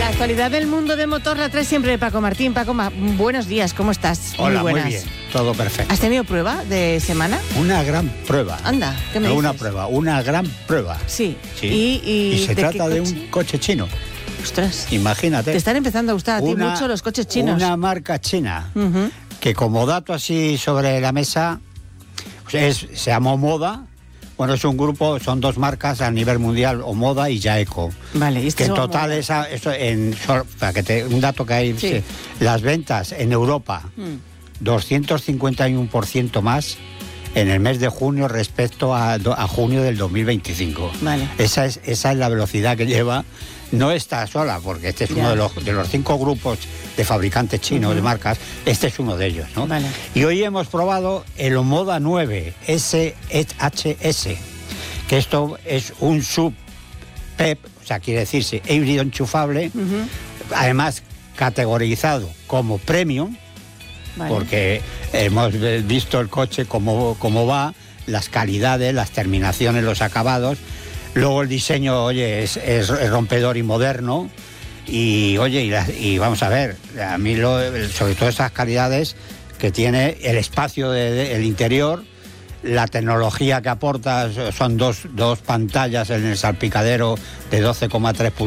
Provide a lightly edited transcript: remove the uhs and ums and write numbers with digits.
La actualidad del mundo de motor la trae siempre Paco Martín. Paco, buenos días, ¿cómo estás? Hola, muy bien, todo perfecto. ¿Has tenido prueba de semana? Una gran prueba. Anda, ¿qué me dices? Una prueba, una gran prueba. Sí. Y se trata de un coche chino. Ostras. Imagínate. Te están empezando a gustar a ti mucho los coches chinos. Una marca china, Uh-huh. que como dato así sobre la mesa, se llamó Moda. Bueno, es un grupo, son dos marcas a nivel mundial, Omoda y Jaeco. Vale, y que en total un dato que hay, sí. Las ventas en Europa, 251% más en el mes de junio respecto a junio del 2025. Vale. Esa es la velocidad que lleva. No está sola, porque este es uno de los 5 grupos de fabricantes chinos, de marcas, este es uno de ellos, ¿no? Vale. Y hoy hemos probado el Omoda 9 SHS, que esto es un sub-PEP, o sea, quiere decirse híbrido enchufable, además categorizado como premium, Vale. porque hemos visto el coche cómo va, las calidades, las terminaciones, los acabados. Luego el diseño, oye, es rompedor y moderno. Y oye, y vamos a ver, a mí sobre todo esas calidades que tiene el espacio del interior, la tecnología que aporta, son dos pantallas en el salpicadero de 12,3 pulgadas.